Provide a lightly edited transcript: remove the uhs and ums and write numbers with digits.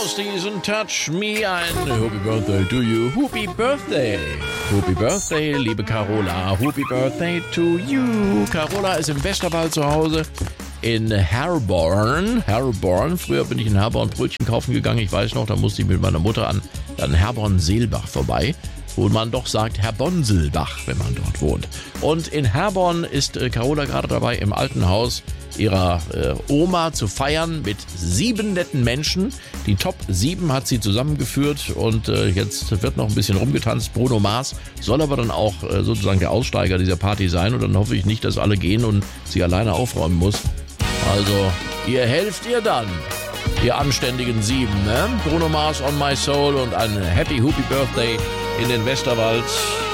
Season Touch Me ein Happy Birthday to you. Happy Birthday. Happy Birthday, liebe Carola. Happy Birthday to you. Carola ist im Westerwald zu Hause in Herborn. Früher bin ich in Herborn Brötchen kaufen gegangen. Ich weiß noch, da musste ich mit meiner Mutter an Herborn-Seelbach vorbei, wo man doch sagt Herbornselbach, wenn man dort wohnt. Und in Herborn ist Carola gerade dabei, im alten Haus ihrer Oma zu feiern mit 7 netten Menschen. Die Top 7 hat sie zusammengeführt und jetzt wird noch ein bisschen rumgetanzt. Bruno Mars soll aber dann auch sozusagen der Aussteiger dieser Party sein und dann hoffe ich nicht, dass alle gehen und sie alleine aufräumen muss. Also, ihr helft ihr dann, ihr anständigen 7, ne? Bruno Mars on my soul und ein Happy Birthday in den Westerwald.